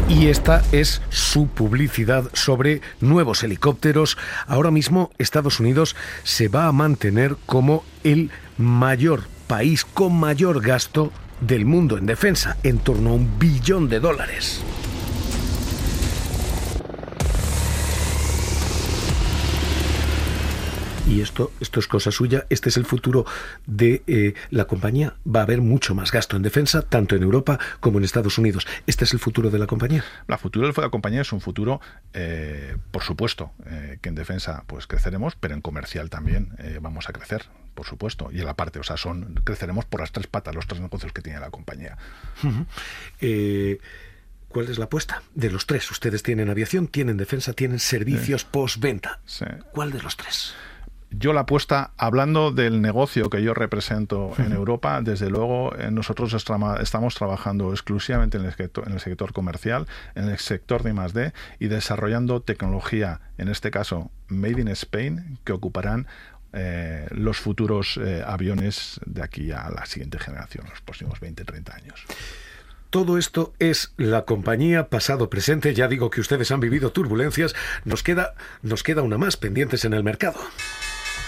Y esta es su publicidad sobre nuevos helicópteros. Ahora mismo Estados Unidos se va a mantener como el mayor país con mayor gasto del mundo en defensa, en torno a $1 billón. Y esto es cosa suya, este es el futuro de la compañía. Va a haber mucho más gasto en defensa, tanto en Europa como en Estados Unidos. ¿Este es el futuro de la compañía? El futuro de la compañía es un futuro, por supuesto, que en defensa pues creceremos, pero en comercial también vamos a crecer, por supuesto. Y en la parte, creceremos por las tres patas, los tres negocios que tiene la compañía. ¿Cuál es la apuesta de los tres? Ustedes tienen aviación, tienen defensa, tienen servicios postventa. Sí. ¿Cuál de los tres? Yo la apuesta, hablando del negocio que yo represento en Europa, desde luego nosotros estamos trabajando exclusivamente en el sector comercial, en el sector de I+D y desarrollando tecnología, en este caso Made in Spain, que ocuparán los futuros aviones de aquí a la siguiente generación, los próximos 20-30 años. Todo esto es la compañía pasado, presente. Ya digo que ustedes han vivido turbulencias. Nos queda una más pendientes en el mercado.